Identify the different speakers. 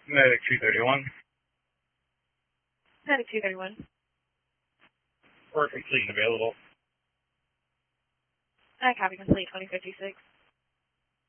Speaker 1: Medic 231.
Speaker 2: Medic 231.
Speaker 1: Work complete and available.
Speaker 2: Copy complete 2056.